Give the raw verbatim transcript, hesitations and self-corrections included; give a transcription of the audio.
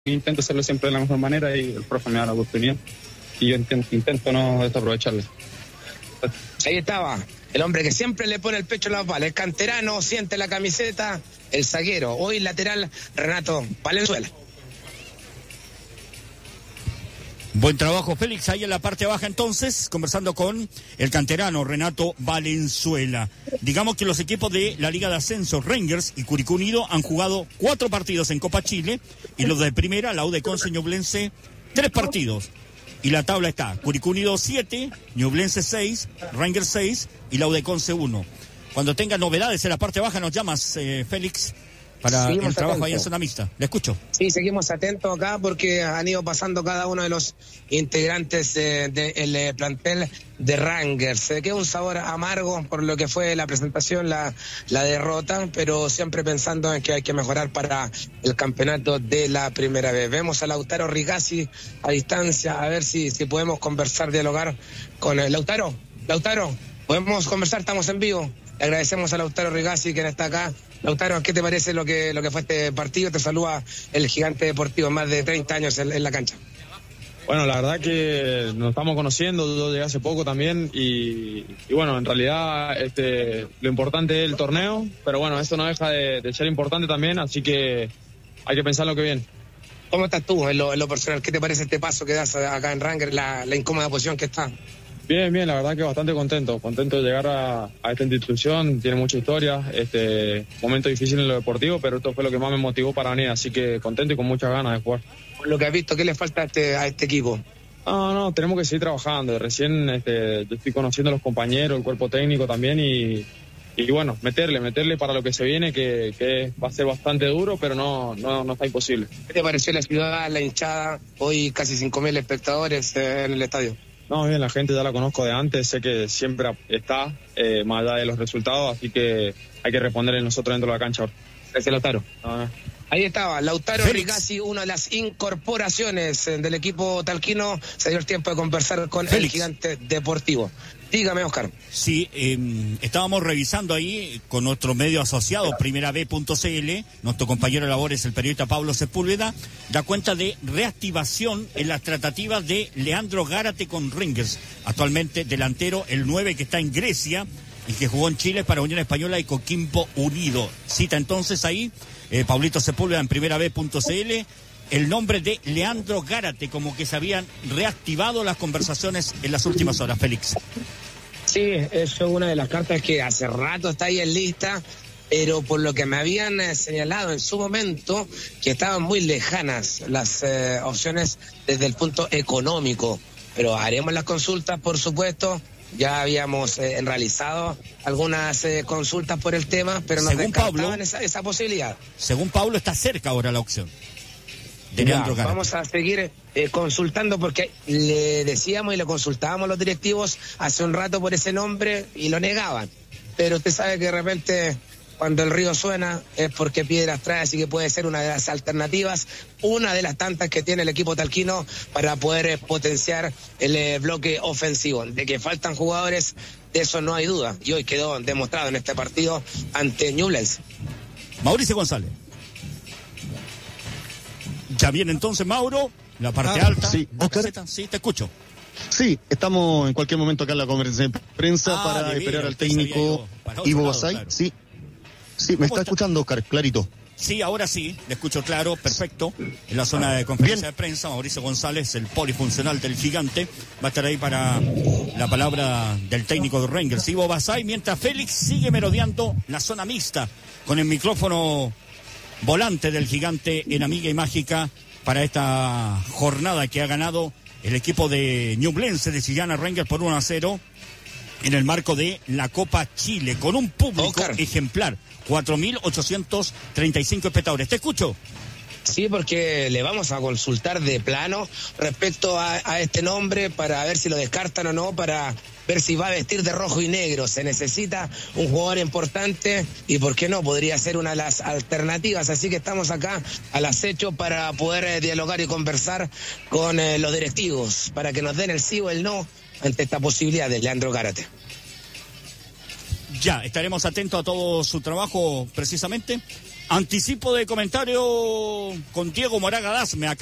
intento hacerlo siempre de la mejor manera y el profe me da la oportunidad y yo intento, intento no desaprovecharla. Ahí estaba, el hombre que siempre le pone el pecho a las balas, el canterano, siente la camiseta, el zaguero, hoy lateral Renato Valenzuela. Buen trabajo, Félix, ahí en la parte baja entonces, conversando con el canterano Renato Valenzuela. Digamos que los equipos de la Liga de Ascenso, Rangers y Curicó Unido, han jugado cuatro partidos en Copa Chile, y los de primera, la U de Conce y Ñublense, tres partidos. Y la tabla está, Curicó Unido siete, Ñublense seis, Rangers seis y la U de Conce uno. Cuando tenga novedades en la parte baja nos llamas, eh, Félix, para seguimos el trabajo atentos. Ahí en zona mixta. Le escucho. Sí, seguimos atentos acá porque han ido pasando cada uno de los integrantes eh, del eh, plantel de Rangers. Se queda un sabor amargo por lo que fue la presentación, la, la derrota, pero siempre pensando en que hay que mejorar para el campeonato de la primera vez. Vemos a Lautaro Rigazzi a distancia, a ver si, si podemos conversar, dialogar con el Lautaro. Lautaro, podemos conversar, estamos en vivo. Le agradecemos a Lautaro Rigazzi, quien está acá. Lautaro, ¿qué te parece lo que lo que fue este partido? Te saluda el Gigante Deportivo, más de treinta años en, en la cancha. Bueno, la verdad que nos estamos conociendo, yo llegué hace poco también y, y bueno, en realidad este, lo importante es el torneo, pero bueno, esto no deja de, de ser importante también, así que hay que pensar en lo que viene. ¿Cómo estás tú en lo, en lo personal? ¿Qué te parece este paso que das acá en Rangers, la, la incómoda posición que está? Bien, bien, la verdad que bastante contento, contento de llegar a, a esta institución, tiene mucha historia, este momento difícil en lo deportivo, pero esto fue lo que más me motivó para venir, así que contento y con muchas ganas de jugar. Por lo que has visto, ¿qué le falta a este, a este equipo? No, no, tenemos que seguir trabajando, recién este, yo estoy conociendo a los compañeros, el cuerpo técnico también y, y bueno, meterle, meterle para lo que se viene, que, que va a ser bastante duro, pero no, no, no está imposible. ¿Qué te pareció la ciudad, la hinchada, hoy casi cinco mil espectadores en el estadio? No, bien, la gente ya la conozco de antes, sé que siempre está, eh, más allá de los resultados, así que hay que responderle nosotros dentro de la cancha. Gracias, Lautaro. No, no. Ahí estaba, Lautaro Rigazzi, una de las incorporaciones del equipo talquino. Se dio el tiempo de conversar con Félix, el Gigante Deportivo. Dígame, Oscar. Sí, eh, estábamos revisando ahí con nuestro medio asociado, primera b punto c l, nuestro compañero de labores, el periodista Pablo Sepúlveda, da cuenta de reactivación en las tratativas de Leandro Gárate con Rangers, actualmente delantero, el nueve que está en Grecia y que jugó en Chile para Unión Española y Coquimbo Unido. Cita entonces ahí, eh, Pablito Sepúlveda en primera b punto c l, el nombre de Leandro Gárate, como que se habían reactivado las conversaciones en las últimas horas, Félix. Sí, eso es una de las cartas que hace rato está ahí en lista, pero por lo que me habían eh, señalado en su momento, que estaban muy lejanas las eh, opciones desde el punto económico. Pero haremos las consultas, por supuesto. Ya habíamos eh, realizado algunas eh, consultas por el tema, pero nos descartaban esa, esa posibilidad. Según Pablo, está cerca ahora la opción. De ya, vamos a seguir eh, consultando porque le decíamos y le consultábamos a los directivos hace un rato por ese nombre y lo negaban. Pero usted sabe que de repente cuando el río suena es porque piedras trae, así que puede ser una de las alternativas, una de las tantas que tiene el equipo talquino para poder eh, potenciar el eh, bloque ofensivo. De que faltan jugadores, de eso no hay duda. Y hoy quedó demostrado en este partido ante Ñublense. Mauricio González. Ya viene entonces, Mauro, la parte ah, alta. Sí, Oscar. Sí, te escucho. Sí, estamos en cualquier momento acá en la conferencia de prensa ah, para de esperar vida, al técnico Ivo Basay. Claro. Sí, sí, me está, está escuchando, Oscar, clarito. Sí, ahora sí, le escucho claro, perfecto. En la zona de conferencia Bien. de prensa, Mauricio González, el polifuncional del Gigante, va a estar ahí para la palabra del técnico de Rangers, Ivo Basay, mientras Félix sigue merodeando la zona mixta con el micrófono volante del Gigante en Amiga y Mágica para esta jornada que ha ganado el equipo de Ñublense de Chillán a Rangers por uno a cero en el marco de la Copa Chile, con un público Oscar. ejemplar, cuatro mil ochocientos treinta y cinco espectadores. Te escucho. Sí, porque le vamos a consultar de plano respecto a, a este nombre para ver si lo descartan o no, para ver si va a vestir de rojo y negro. Se necesita un jugador importante y, ¿por qué no? Podría ser una de las alternativas. Así que estamos acá al acecho para poder eh, dialogar y conversar con eh, los directivos, para que nos den el sí o el no ante esta posibilidad de Leandro Gárate. Ya, estaremos atentos a todo su trabajo precisamente. Anticipo de comentario con Diego Moraga Dasme acá.